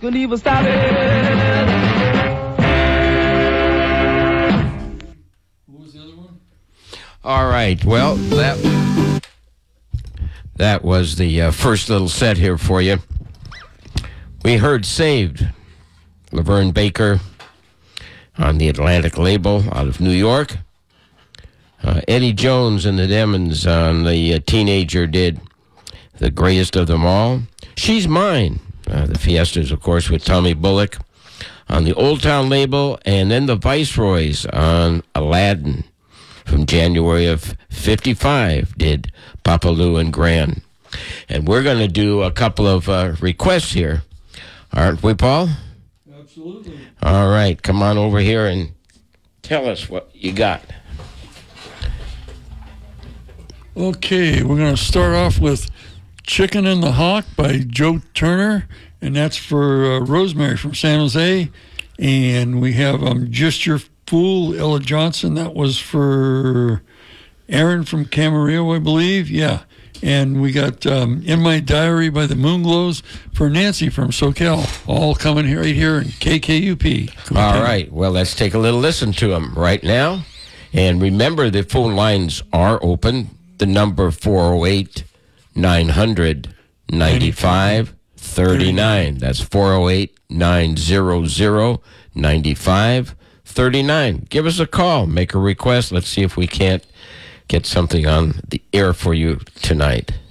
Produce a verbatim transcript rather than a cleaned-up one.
couldn't even stop it. What was the other one? All right. Well, that that was the uh, first little set here for you. We heard Saved, Laverne Baker on the Atlantic label out of New York. Uh, Eddie Jones and the Demons on the uh, Teenager did The Greatest of Them All. She's Mine, uh, the Fiestas, of course, with Tommy Bullock on the Old Town label, and then the Viceroys on Aladdin from January of fifty-five did Papa Lou and Gran. And we're going to do a couple of uh, requests here, aren't we, Paul? Absolutely. All right, come on over here and tell us what you got. Okay, we're going to start off with Chicken in the Hawk by Joe Turner, and that's for uh, Rosemary from San Jose. And we have um, Just Your Fool, Ella Johnson. That was for Aaron from Camarillo, I believe. Yeah. And we got um, In My Diary by the Moonglows for Nancy from SoCal. All coming here, right here in K K U P. All right. Well, let's take a little listen to them right now. And remember, the phone lines are open. The number four oh eight, nine hundred, ninety-five thirty-nine. That's four oh eight, nine hundred, ninety-five thirty-nine. Give us a call. Make a request. Let's see if we can't get something on the air for you tonight.